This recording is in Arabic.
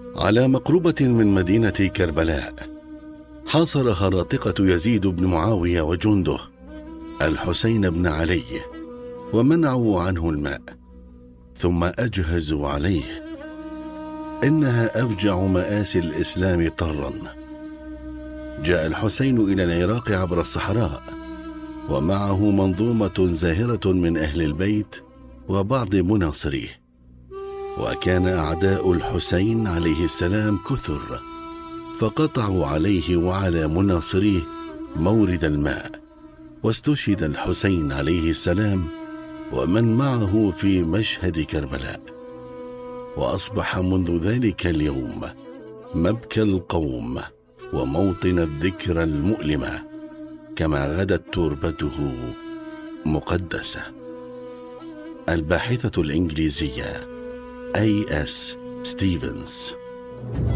على مقربة من مدينة كربلاء حاصر هراطقة يزيد بن معاوية وجنده الحسين بن علي، ومنعوا عنه الماء ثم أجهزوا عليه. إنها أفجع مآسي الإسلام طرا. جاء الحسين إلى العراق عبر الصحراء، ومعه منظومة زاهرة من أهل البيت وبعض مناصريه، وكان أعداء الحسين عليه السلام كثر، فقطعوا عليه وعلى مناصريه مورد الماء، واستشهد الحسين عليه السلام ومن معه في مشهد كربلاء. وأصبح منذ ذلك اليوم مبكى القوم وموطن الذكرى المؤلمة، كما غدت تربته مقدسة. الباحثة الإنجليزية A.S. ستيفنز.